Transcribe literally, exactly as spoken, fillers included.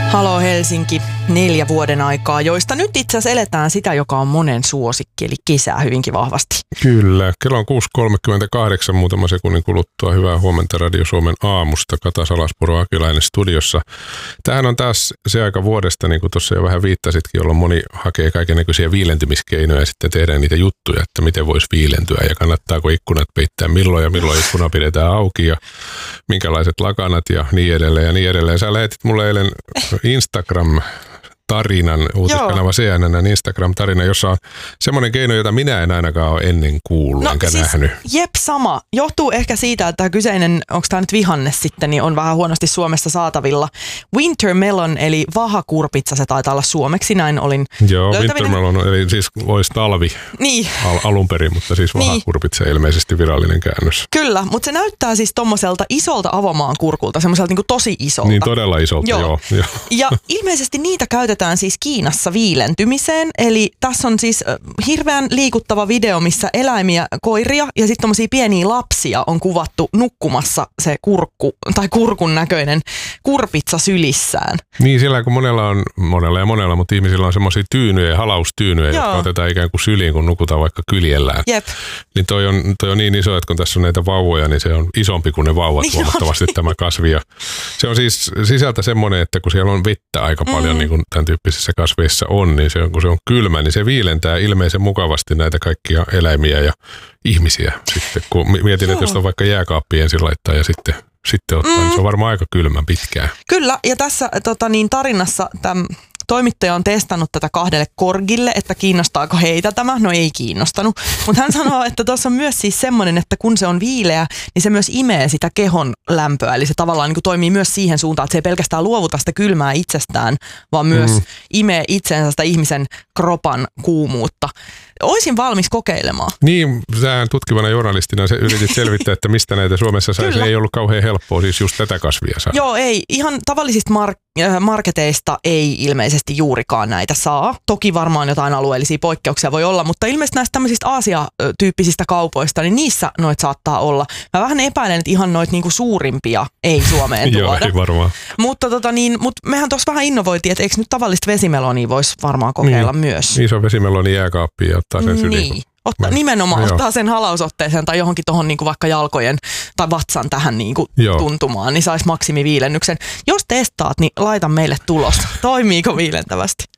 Halo Helsinki, neljä vuoden aikaa, joista nyt itse asiassa eletään sitä, joka on monen suosikki, eli kesää hyvinkin vahvasti. Kyllä, kello on kuusi kolmekymmentäkahdeksan, muutama sekunnin kuluttua. Hyvää huomenta Radio Suomen aamusta, Kata Salaspuro Akilainen studiossa. Tämähän on taas se aika vuodesta, niin kuin tuossa jo vähän viittasitkin, jolloin moni hakee kaikennäköisiä viilentymiskeinoja ja sitten tehdään niitä juttuja, että miten voisi viilentyä ja kannattaako ikkunat peittää milloin ja milloin ikkuna pidetään auki ja minkälaiset lakanat ja niin edelleen ja niin edelleen. Sä lähetit mulle eilen Instagram-tarinan, uutiskanava C N N Instagram-tarina, jossa on semmoinen keino, jota minä en ainakaan ole ennen kuullut no, enkä siis, nähnyt. Jep, sama. Johtuu ehkä siitä, että tämä kyseinen, onko tämä nyt vihanne sitten, niin on vähän huonosti Suomessa saatavilla. Winter melon, eli vahakurpitsa, se taitaa olla suomeksi, näin olin Joo, löytävinä. winter melon, eli siis olisi talvi niin. al- alun perin, mutta siis vahakurpitsa niin. Ilmeisesti virallinen käännös. Kyllä, mutta se näyttää siis tommoselta isolta avomaan kurkulta, semmoiselta niin tosi isolta. Niin todella isolta, joo. joo, joo. Ja ilmeisesti niitä käytetään siis Kiinassa viilentymiseen, eli tässä on siis hirveän liikuttava video, missä eläimiä, koiria ja sitten tommosia pieniä lapsia on kuvattu nukkumassa se kurkku, tai kurkun näköinen kurpitsa sylissään. Niin, sillä kun monella on, monella ja monella, mutta ihmisillä on semmoisia tyynyjä, halaustyynyjä, Joo. jotka otetaan ikään kuin syliin, kun nukutaan vaikka kyljellään. Jep. Niin toi on, toi on niin iso, että kun tässä on näitä vauvoja, niin se on isompi kuin ne vauvat niin huomattavasti on. tämä kasvi. Ja se on siis sisältä semmoinen, että kun siellä on vettä aika paljon, mm. niin kuin tämän tyyppisissä kasveissa on, niin se on, kun se on kylmä, niin se viilentää ilmeisen mukavasti näitä kaikkia eläimiä ja ihmisiä. Sitten kun mietin, että jos on vaikka jääkaappi ensin laittaa ja sitten, sitten ottaa, mm. niin se on varmaan aika kylmän pitkään. Kyllä, ja tässä tota, niin, tarinassa tämän toimittaja on testannut tätä kahdelle korgille, että kiinnostaako heitä tämä. No ei kiinnostanut, mutta hän sanoo, että tuossa on myös siis semmoinen, että kun se on viileä, niin se myös imee sitä kehon lämpöä. Eli se tavallaan niin kuin toimii myös siihen suuntaan, että se ei pelkästään luovuta sitä kylmää itsestään, vaan myös mm. imee itseensä sitä ihmisen kropan kuumuutta. Oisin valmis kokeilemaan. Niin, sähän tutkivana journalistina se yritit selvittää, että mistä näitä Suomessa saisi. Ei ollut kauhean helppoa siis just tätä kasvia saada. Joo, ei. Ihan tavallisista mark- marketeista ei ilmeisesti juurikaan näitä saa. Toki varmaan jotain alueellisia poikkeuksia voi olla, mutta ilmeisesti näistä tämmöisistä Aasia-tyyppisistä kaupoista, niin niissä noit saattaa olla. Mä vähän epäilen, että ihan noit niinku suurimpia ei Suomeen tuoda. Joo, ei varmaan. Mutta tota niin, mut mehän tuossa vähän innovoitiin, että eikö nyt tavallista vesimelonia voisi varmaan kokeilla niin. myös. Iso vesimeloni jääkaappiin ja ottaa sen syliin. Niin. Otta, nimenomaan Joo. ottaa sen halausotteeseen tai johonkin tuohon niinku vaikka jalkojen tai vatsan tähän niinku tuntumaan, niin saisi maksimiviilennyksen. Jos testaat, niin laita meille tulos. Toimiiko viilentävästi?